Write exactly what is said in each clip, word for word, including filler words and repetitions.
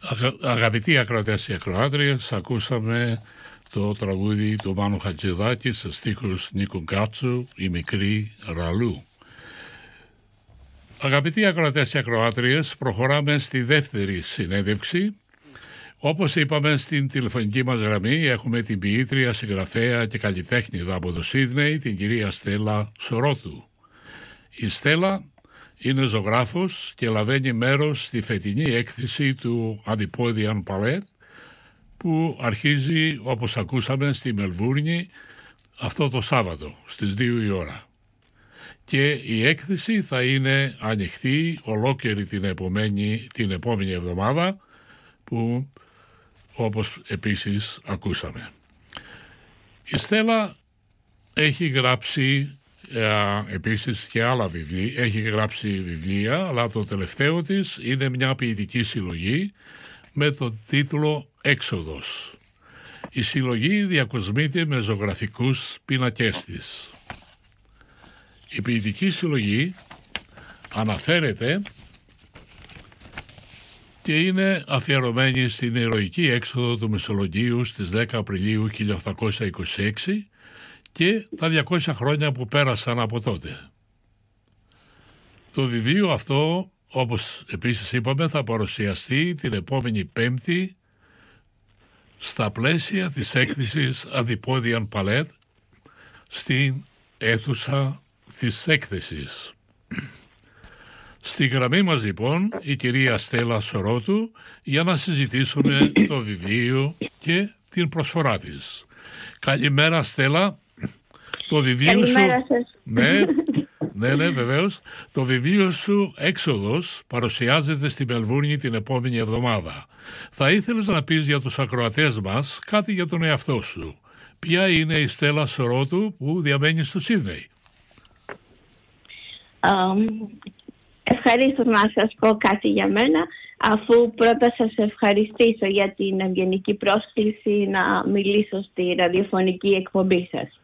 Αγα, αγαπητοί ακροατές και ακροάτριες, ακούσαμε το τραγούδι του Μάνου Χατζηδάκη σε στίχους Νίκου Γκάτσου, «Η μικρή Ραλού». Αγαπητοί ακροατές και ακροάτριες, προχωράμε στη δεύτερη συνέντευξη. Όπως είπαμε, στην τηλεφωνική μας γραμμή έχουμε την ποιήτρια, συγγραφέα και καλλιτέχνηδα από το Σίδνεϊ, την κυρία Στέλλα Σορότου. Η Στέλλα είναι ζωγράφος και λαβαίνει μέρος στη φετινή έκθεση του Antipodean Palette που αρχίζει, όπως ακούσαμε, στη Μελβούρνη αυτό το Σάββατο στις δύο η ώρα. Και η έκθεση θα είναι ανοιχτή ολόκληρη την επόμενη, την επόμενη εβδομάδα, που όπως επίσης ακούσαμε. Η Στέλλα έχει γράψει ε, επίσης και άλλα βιβλία, έχει γράψει βιβλία, αλλά το τελευταίο της είναι μια ποιητική συλλογή με τον τίτλο «Έξοδος». Η συλλογή διακοσμείται με ζωγραφικούς πίνακές της. Η ποιητική συλλογή αναφέρεται και είναι αφιερωμένη στην ηρωική έξοδο του Μεσολογγίου στις δέκα Απριλίου χίλια οκτακόσια είκοσι έξι και τα διακόσια χρόνια που πέρασαν από τότε. Το βιβλίο αυτό, όπως επίσης είπαμε, θα παρουσιαστεί την επόμενη Πέμπτη στα πλαίσια της έκθεσης Antipodean Palette στην αίθουσα της έκθεσης. Στη γραμμή μας λοιπόν η κυρία Στέλλα Σορότου για να συζητήσουμε το βιβλίο και την προσφορά της. Καλημέρα Στέλλα. Το βιβλίο Καλημέρα σου... σας. Ναι, ναι, ναι, βεβαίως. Το βιβλίο σου «Έξοδος» παρουσιάζεται στη Μελβούρνη την επόμενη εβδομάδα. Θα ήθελες να πεις για τους ακροατές μας κάτι για τον εαυτό σου. Ποια είναι η Στέλλα Σορότου που διαμένει στο Σίδνεϊ? Um, ευχαρίστω να σας πω κάτι για μένα, αφού πρώτα σας ευχαριστήσω για την ευγενική πρόσκληση να μιλήσω στη ραδιοφωνική εκπομπή σας.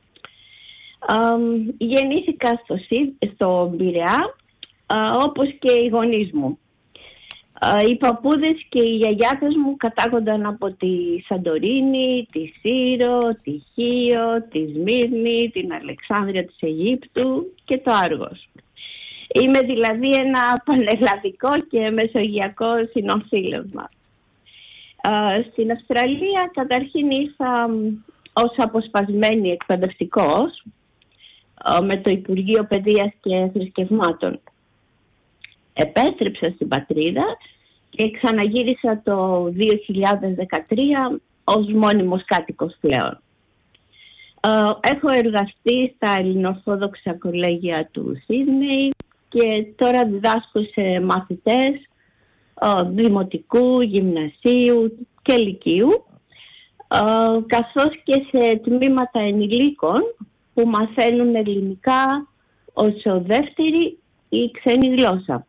Um, γεννήθηκα στο, στο Πειραιά, uh, όπως και οι γονείς μου. Uh, οι παππούδες και οι γιαγιάδες μου κατάγονταν από τη Σαντορίνη, τη Σύρο, τη Χίο, τη Σμύρνη, την Αλεξάνδρεια της Αιγύπτου και το Άργος. Είμαι δηλαδή ένα πανελλαδικό και μεσογειακό συνομφίλευμα. Uh, στην Αυστραλία καταρχήν ήρθα ως αποσπασμένη εκπαιδευτικός uh, με το Υπουργείο Παιδείας και Θρησκευμάτων. Επέστρεψα στην πατρίδα και ξαναγύρισα το δύο χιλιάδες δεκατρία ως μόνιμος κάτοικος πλέον. Uh, έχω εργαστεί στα ελληνοορθόδοξα κολέγια του Σίδνεϊ και τώρα διδάσκω σε μαθητές uh, δημοτικού, γυμνασίου και λυκείου, uh, καθώς και σε τμήματα ενηλίκων που μαθαίνουν ελληνικά ως δεύτερη ή ξένη γλώσσα.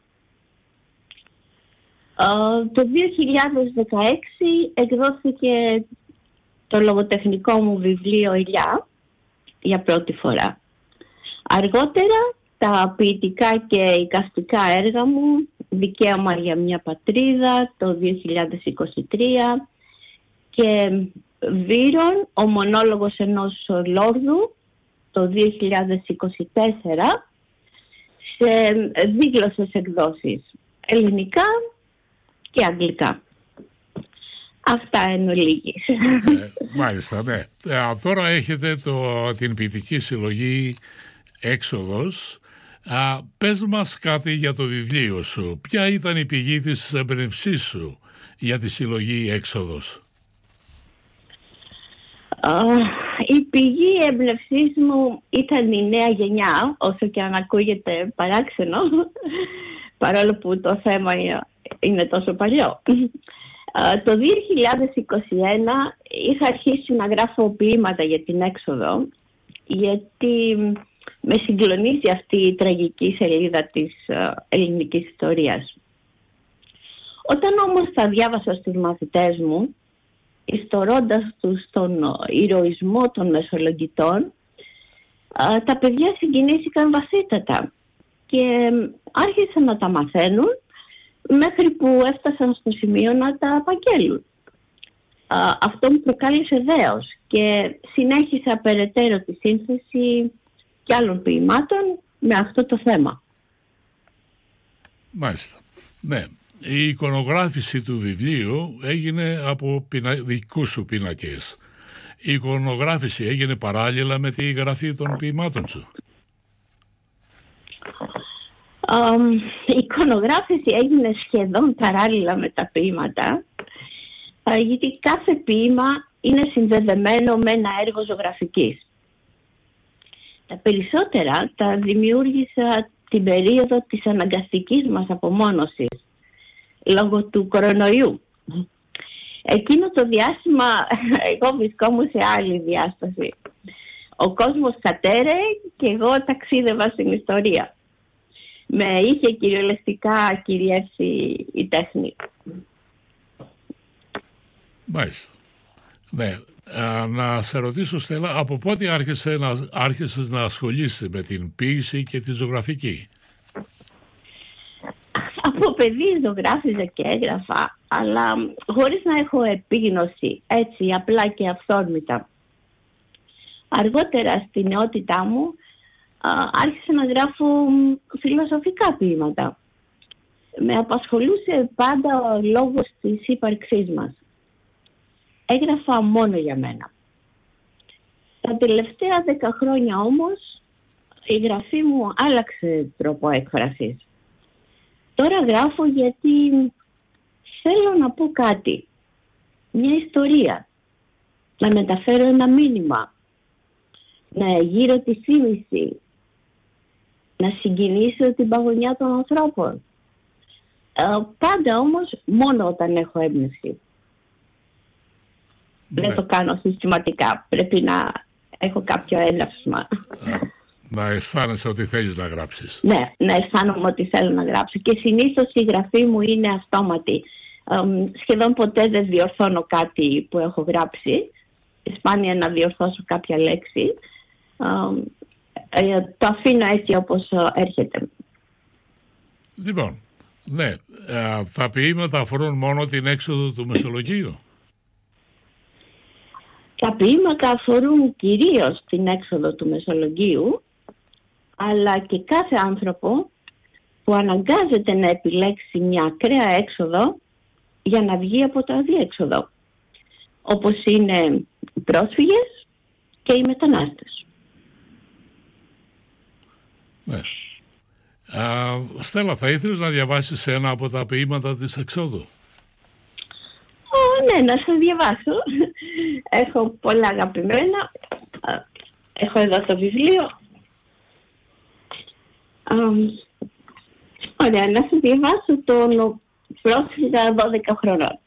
Uh, το δύο χιλιάδες δεκαέξι εκδόθηκε το λογοτεχνικό μου βιβλίο «Ηλιά» για πρώτη φορά. Αργότερα τα ποιητικά και εικαστικά έργα μου «Δικαίωμα για μια πατρίδα» το δύο χιλιάδες είκοσι τρία και «Βύρον, ο μονόλογος ενός λόρδου» το δύο χιλιάδες είκοσι τέσσερα σε δίγλωσσες εκδόσεις, ελληνικά και αγγλικά. Αυτά εν ολίγης. Ε, μάλιστα, ναι. Ε, τώρα έχετε το, την ποιητική συλλογή «Έξοδος». Α, πες μας κάτι για το βιβλίο σου. Ποια ήταν η πηγή της εμπνευσής σου για τη συλλογή «Έξοδος»? Uh, η πηγή εμπνευσής μου ήταν η νέα γενιά, όσο και αν ακούγεται παράξενο, παρόλο που το θέμα είναι τόσο παλιό. Uh, το δύο χιλιάδες είκοσι ένα είχα αρχίσει να γράφω ποίηματα για την έξοδο, γιατί με συγκλονίζει αυτή η τραγική σελίδα της uh, ελληνικής ιστορίας. Όταν όμως τα διάβασα στους μαθητές μου, ιστορώντας τους τον ηρωισμό των μεσολογγιτών, uh, τα παιδιά συγκινήθηκαν βαθύτατα και άρχισαν να τα μαθαίνουν μέχρι που έφτασαν στο σημείο να τα απαγγέλουν. Αυτό μου προκάλεσε δέος και συνέχισα περαιτέρω τη σύνθεση και άλλων ποιημάτων με αυτό το θέμα. Μάλιστα. Ναι. Η εικονογράφηση του βιβλίου έγινε από πινα... δικούς σου πίνακες. Η εικονογράφηση έγινε παράλληλα με τη γραφή των ποιημάτων σου? Um, η εικονογράφηση έγινε σχεδόν παράλληλα με τα ποίηματα, γιατί κάθε ποίημα είναι συνδεδεμένο με ένα έργο ζωγραφικής. Τα περισσότερα τα δημιούργησα την περίοδο της αναγκαστικής μας απομόνωσης, λόγω του κορονοϊού. Εκείνο το διάστημα εγώ βρισκόμουν σε άλλη διάσταση. Ο κόσμος κατέρεε και εγώ ταξίδευα στην ιστορία. Με είχε κυριολεκτικά κυριεύσει η τέχνη. Μάλιστα. Ναι. Α, να σε ρωτήσω, Στέλλα, από πότε άρχισε να, άρχισες να ασχολείσαι με την ποίηση και τη ζωγραφική? Από παιδί ζωγράφιζα και έγραφα, αλλά χωρίς να έχω επίγνωση, έτσι απλά και αυθόρμητα. Αργότερα στη νεότητά μου α, άρχισα να γράφω φιλοσοφικά ποίηματα. Με απασχολούσε πάντα ο λόγος της ύπαρξής μας. Έγραφα μόνο για μένα. Τα τελευταία δέκα χρόνια όμως η γραφή μου άλλαξε τρόπο έκφρασης. Τώρα γράφω γιατί θέλω να πω κάτι, μια ιστορία, να μεταφέρω ένα μήνυμα, να γύρω τη θύμηση, να συγκινήσω την παγωνιά των ανθρώπων. Ε, πάντα όμως μόνο όταν έχω έμπνευση. Ναι. Δεν το κάνω συστηματικά, πρέπει να έχω κάποιο έναυσμα. Να αισθάνεσαι ότι θέλεις να γράψεις. Ναι, να αισθάνομαι ότι θέλω να γράψω. Και συνήθως η γραφή μου είναι αυτόματη. Ε, σχεδόν ποτέ δεν διορθώνω κάτι που έχω γράψει. Σπάνια να διορθώσω κάποια λέξη. Ε, ε, το αφήνω έτσι όπως έρχεται. Λοιπόν, ναι. Ε, τα ποίηματα αφορούν μόνο την έξοδο του Μεσολογγίου? Τα ποίηματα αφορούν κυρίως την έξοδο του Μεσολογγίου, αλλά και κάθε άνθρωπο που αναγκάζεται να επιλέξει μια ακραία έξοδο για να βγει από το αδιέξοδο, όπως είναι οι πρόσφυγες και οι μετανάστες. Ναι. Α, Στέλλα, θα ήθελες να διαβάσεις ένα από τα ποίηματα της εξόδου? Ναι, να σας διαβάσω. Έχω πολλά αγαπημένα. Έχω εδώ το βιβλίο. Ωραία, να σας διαβάσω τον πρόσφυγα δώδεκα χρονών.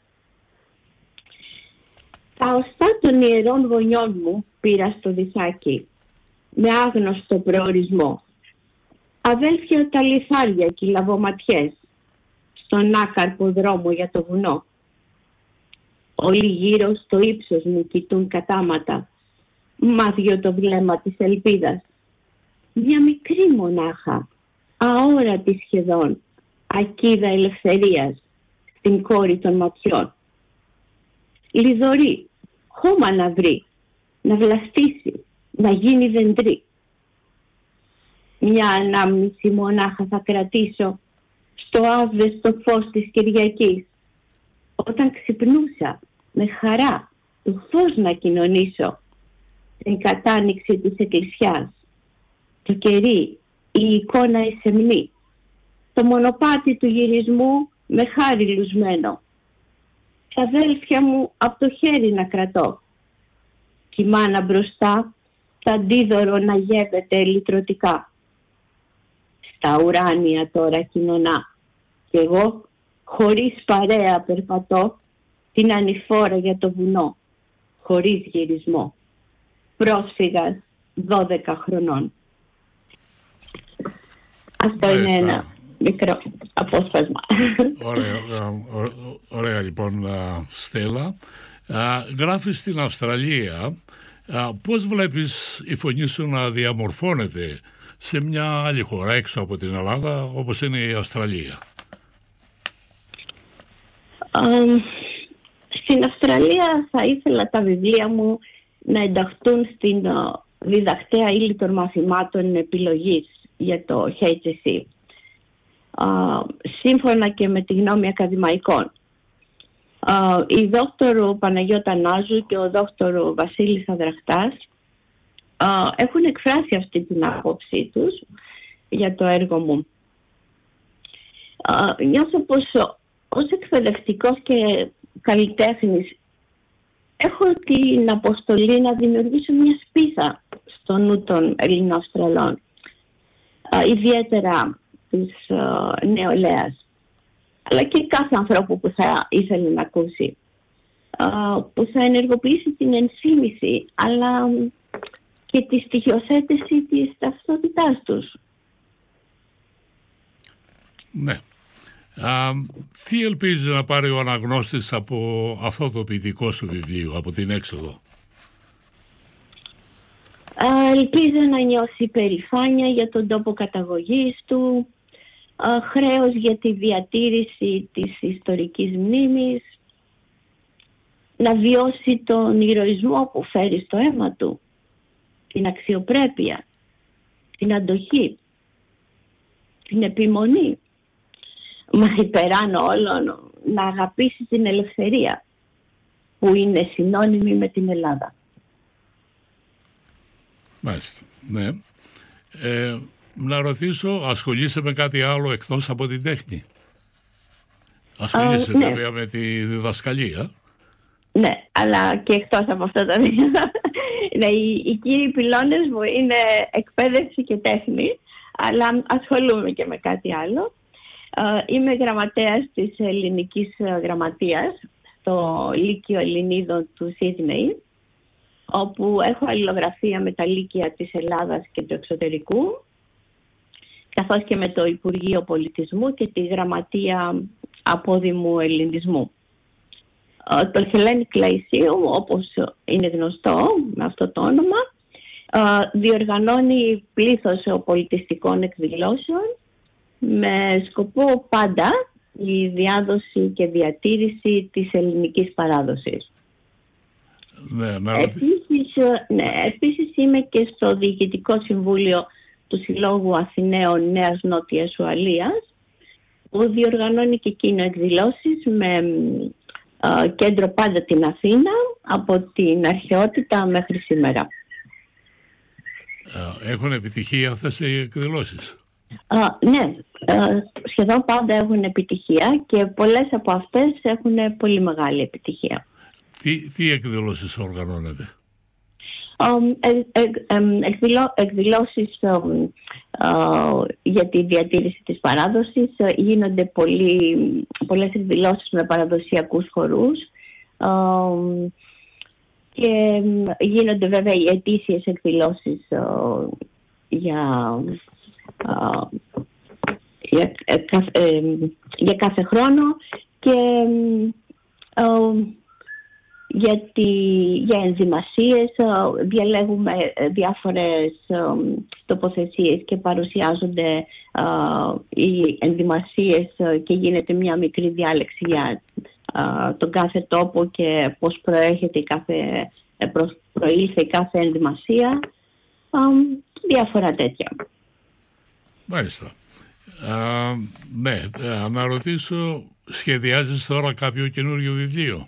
Τα οστά των ιερών γονιών μου πήρα στο Δυσάκι, με άγνωστο προορισμό. Αδέλφια τα λιθάρια και οι λαβωματιές, στον άκαρπο δρόμο για το βουνό. Όλοι γύρω στο ύψος μου κοιτούν κατάματα, μάδιο το βλέμμα της ελπίδας. Μια μικρή μονάχα, αόρατη σχεδόν, ακίδα ελευθερίας, στην κόρη των ματιών. Λιδωρή, χώμα να βρει, να βλαστήσει, να γίνει δεντρή. Μια ανάμνηση μονάχα θα κρατήσω, στο άβδεστο φως της Κυριακής. Όταν ξυπνούσα, με χαρά, το φως να κοινωνήσω, την κατάνοιξη της εκκλησιάς, το κερί, η εικόνα η σεμνή, το μονοπάτι του γυρισμού με χάρη λουσμένο, τα αδέλφια μου από το χέρι να κρατώ, κι η μάνα μπροστά, τα αντίδωρο να γεύεται λυτρωτικά. Στα ουράνια τώρα κοινωνά, κι εγώ χωρίς παρέα περπατώ, την ανηφόρα για το βουνό, χωρίς γυρισμό. Πρόσφυγας δώδεκα χρονών. Αυτό Μάλιστα. είναι ένα μικρό απόσπασμα. Ωραία, ωραία, ωραία λοιπόν, Στέλλα. Γράφεις στην Αυστραλία. Πώς βλέπεις η φωνή σου να διαμορφώνεται σε μια άλλη χώρα έξω από την Ελλάδα, όπως είναι η Αυστραλία? Uh, στην Αυστραλία θα ήθελα τα βιβλία μου να ενταχθούν στην uh, διδακτέα ύλη των μαθημάτων επιλογής για το έιτς ες σι. Uh, σύμφωνα και με τη γνώμη ακαδημαϊκών. Uh, η δόκτωρο Παναγιώτα Νάζου και ο δόκτωρο Βασίλης Αδραχτάς uh, έχουν εκφράσει αυτή την άποψή τους για το έργο μου. Uh, νιώθω πως ως εκπαιδευτικός και καλλιτέχνης έχω την αποστολή να δημιουργήσω μια σπίθα στο νου των Ελληνοαυστραλών, uh, ιδιαίτερα της uh, νεολαίας, αλλά και κάθε ανθρώπου που θα ήθελε να ακούσει, uh, που θα ενεργοποιήσει την ενσύμνηση αλλά και τη στοιχειοθέτηση της ταυτότητάς τους. Ναι. Α, τι ελπίζεις να πάρει ο αναγνώστης από αυτό το ποιητικό σου βιβλίο, από την έξοδο? Uh, ελπίζω να νιώσει περηφάνεια για τον τόπο καταγωγής του, Uh, χρέος για τη διατήρηση της ιστορικής μνήμης, να βιώσει τον ηρωισμό που φέρει στο αίμα του, την αξιοπρέπεια, την αντοχή, την επιμονή, μα υπεράνω όλων να αγαπήσει την ελευθερία που είναι συνώνυμη με την Ελλάδα. Μάλιστα, ναι. Ε... Να ρωτήσω, ασχολείσαι με κάτι άλλο εκτός από την τέχνη? Ασχολείσαι uh, βέβαια ναι. με τη διδασκαλία. Ναι, αλλά και εκτός από αυτά τα δύο. Ναι, οι, οι κύριοι πυλώνες μου είναι εκπαίδευση και τέχνη, αλλά ασχολούμαι και με κάτι άλλο. Uh, είμαι γραμματέας της ελληνικής γραμματείας στο Λύκειο Ελληνίδων του Σίδνεϊ, όπου έχω αλληλογραφία με τα λύκεια της Ελλάδας και του εξωτερικού, καθώς και με το Υπουργείο Πολιτισμού και τη Γραμματεία Απόδημου Ελληνισμού. Το Hellenic Lyceum, όπως είναι γνωστό με αυτό το όνομα, διοργανώνει πλήθος πολιτιστικών εκδηλώσεων με σκοπό πάντα η διάδοση και διατήρηση της ελληνικής παράδοσης. Ναι, να... επίσης, ναι, επίσης είμαι και στο Διοικητικό Συμβούλιο του Συλλόγου Αθηναίων Νέας Νότιας Ουαλίας, που διοργανώνει και εκείνο εκδηλώσεις με α, κέντρο πάντα την Αθήνα από την αρχαιότητα μέχρι σήμερα. Έχουν επιτυχία αυτές οι εκδηλώσεις? Α, ναι, α, σχεδόν πάντα έχουν επιτυχία και πολλές από αυτές έχουν πολύ μεγάλη επιτυχία. Τι, τι εκδηλώσεις οργανώνετε? Um, ε, ε, ε, εκδηλώ, εκδηλώσεις um, uh, για τη διατήρηση της παράδοσης. Γίνονται πολύ, πολλές εκδηλώσεις με παραδοσιακούς χορούς um, και γίνονται βέβαια οι ετήσιες εκδηλώσεις uh, για, uh, για, ε, ε, για κάθε χρόνο και uh, γιατί για ενδυμασίες διαλέγουμε διάφορες τοποθεσίες και παρουσιάζονται οι ενδυμασίες και γίνεται μια μικρή διάλεξη για τον κάθε τόπο και πώς προέρχεται η κάθε, προήλθε η κάθε ενδυμασία, διάφορα τέτοια. Μάλιστα. Α, ναι, να ρωτήσω, σχεδιάζεις τώρα κάποιο καινούριο βιβλίο?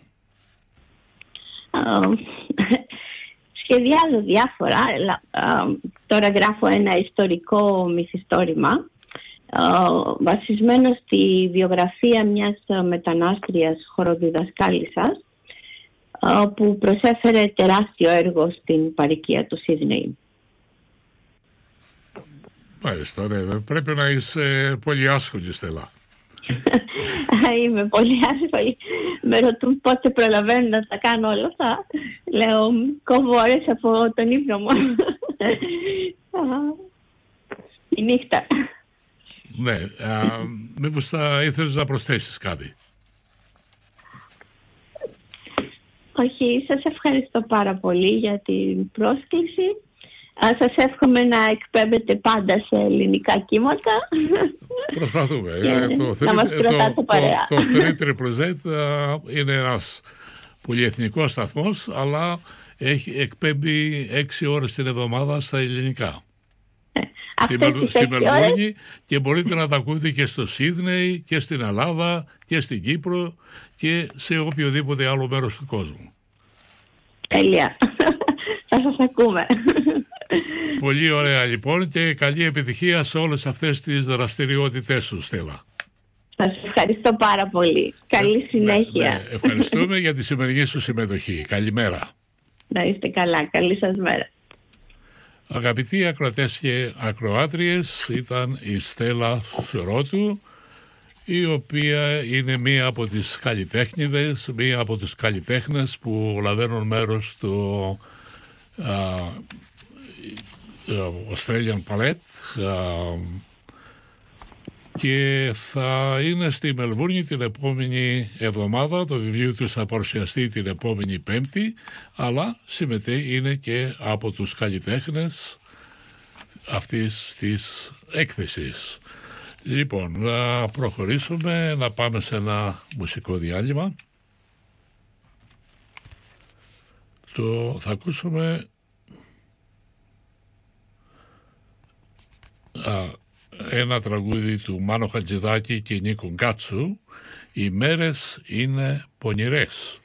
Uh, σχεδιάζω διάφορα. Uh, τώρα γράφω ένα ιστορικό μυθιστόρημα uh, βασισμένο στη βιογραφία μιας μετανάστριας χοροδιδασκάλισσας uh, που προσέφερε τεράστιο έργο στην παροικία του Σίδνεϊ. Μάλιστα, ναι. Πρέπει να είσαι πολύ άσχολη, Στέλλα. Είμαι πολύ άσχολη. Με ρωτούν πότε προλαβαίνω να τα κάνω όλα αυτά. Λέω, κόβω ώρες από τον ύπνο μου. Η νύχτα. Ναι. Α, μήπως θα ήθελες να προσθέσεις κάτι? Όχι, σας ευχαριστώ πάρα πολύ για την πρόσκληση. Σας εύχομαι να εκπέμπετε πάντα σε ελληνικά κύματα. Προσπαθούμε. Και το να μας κρατάτε το, παρέα. Το, το τρία τρίπλ ζετ είναι ένας πολυεθνικός σταθμός, αλλά έχει, εκπέμπει έξι ώρες την εβδομάδα στα ελληνικά. Στη, Μελ, στη Μελβούρνη, και μπορείτε να τα ακούτε και στο Σίδνεϊ και στην Ελλάδα και στην Κύπρο και σε οποιοδήποτε άλλο μέρος του κόσμου. Τέλεια. Θα σας ακούμε. Πολύ ωραία λοιπόν, και καλή επιτυχία σε όλες αυτές τις δραστηριότητες σου, Στέλλα. Σας ευχαριστώ πάρα πολύ. Καλή συνέχεια. Ναι, ναι, ευχαριστούμε για τη σημερινή σου συμμετοχή. Καλημέρα. Να είστε καλά. Καλή σας μέρα. Αγαπητοί ακροατές και ακροάτριες, ήταν η Στέλλα Σουρότου, η οποία είναι μία από τις καλλιτέχνηδες, μία από τους καλλιτέχνες που λαμβάνουν μέρος στο uh, Australian Palette, uh, και θα είναι στη Μελβούρνη την επόμενη εβδομάδα. Το βιβλίο του θα παρουσιαστεί την επόμενη Πέμπτη, αλλά συμμετέχει, είναι και από τους καλλιτέχνες αυτής της έκθεσης. Λοιπόν, να προχωρήσουμε, να πάμε σε ένα μουσικό διάλειμμα. Το, θα ακούσουμε α, ένα τραγούδι του Μάνο Χατζηδάκη και Νίκο Γκάτσου, «Οι μέρες είναι πονηρές».